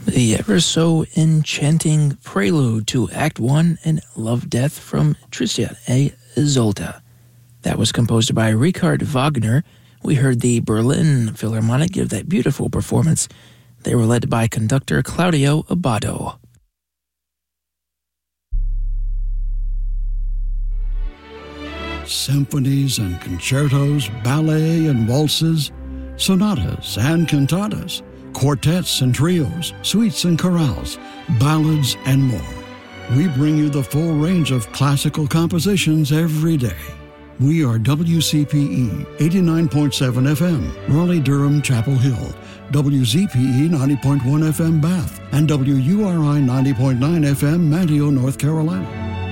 The ever so enchanting prelude to Act 1 in Love Death from Tristan A. Isolde. That was composed by Richard Wagner. We heard the Berlin Philharmonic give that beautiful performance. They were led by conductor Claudio Abbado. Symphonies and concertos, ballet and waltzes, sonatas and cantatas, quartets and trios, suites and chorales, ballads, and more. We bring you the full range of classical compositions every day. We are WCPE 89.7 FM, Raleigh-Durham, Chapel Hill, WZPE 90.1 FM, Bath, and WURI 90.9 FM, Manteo, North Carolina.